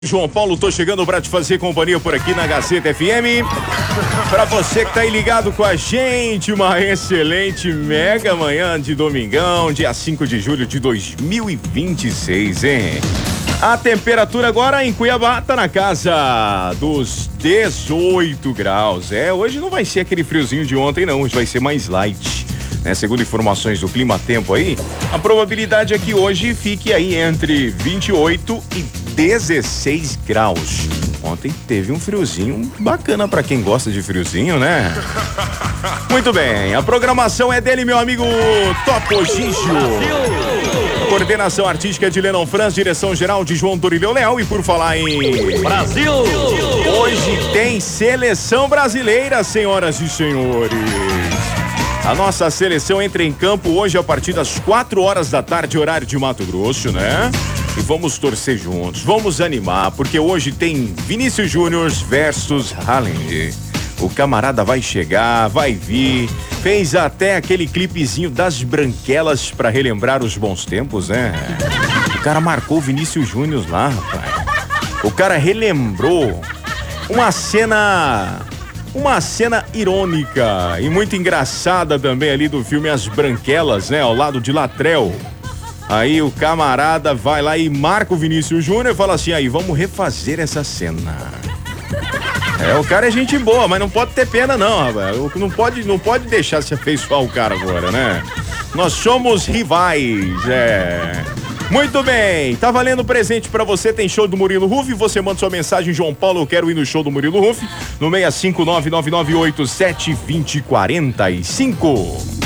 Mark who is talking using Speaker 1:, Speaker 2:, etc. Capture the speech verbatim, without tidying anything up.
Speaker 1: João Paulo, tô chegando para te fazer companhia por aqui na Gazeta F M. Para você que tá aí ligado com a gente, uma excelente mega manhã de domingão, dia cinco de julho de dois mil e vinte e seis, hein? A temperatura agora em Cuiabá tá na casa dos dezoito graus. É, hoje não vai ser aquele friozinho de ontem não, hoje vai ser mais light. Né, segundo informações do Clima Tempo aí, a probabilidade é que hoje fique aí entre vinte e oito e dezesseis graus. Ontem teve um friozinho bacana pra quem gosta de friozinho, né? Muito bem, a programação é dele, meu amigo Topo Gigio. Coordenação artística de Lennon Franz, direção geral de João Dorileu Leal. E por falar em
Speaker 2: Brasil,
Speaker 1: hoje tem seleção brasileira, senhoras e senhores. A nossa seleção entra em campo hoje a partir das quatro horas da tarde, horário de Mato Grosso, né? E vamos torcer juntos, vamos animar, porque hoje tem Vinícius Júnior versus Haaland. O camarada vai chegar, vai vir, fez até aquele clipezinho das branquelas pra relembrar os bons tempos, né? O cara marcou o Vinícius Júnior lá, rapaz. O cara relembrou uma cena... Uma cena irônica e muito engraçada também ali do filme As Branquelas, né? Ao lado de Latrell. Aí o camarada vai lá e marca o Vinícius Júnior e fala assim, aí vamos refazer essa cena. É, o cara é gente boa, mas não pode ter pena não, rapaz. Não pode, não pode deixar se afeiçoar o cara agora, né? Nós somos rivais, é... Muito bem, tá valendo presente pra você, tem show do Murilo Huff, você manda sua mensagem, João Paulo, eu quero ir no show do Murilo Huff, no seis cinco nove nove nove oito sete dois zero quatro cinco.